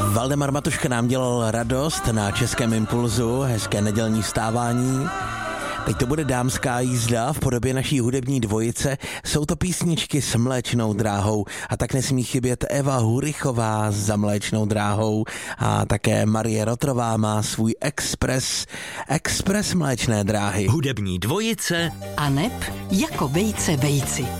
Valdemar Matuška nám dělal radost na Českém impulzu, hezké nedělní vstávání. Teď to bude dámská jízda v podobě naší hudební dvojice. Jsou to písničky s Mléčnou dráhou a tak nesmí chybět Eva Hurichová za Mléčnou dráhou a také Marie Rotrová má svůj Express Mléčné dráhy. Hudební dvojice a neb jako vejce vejci.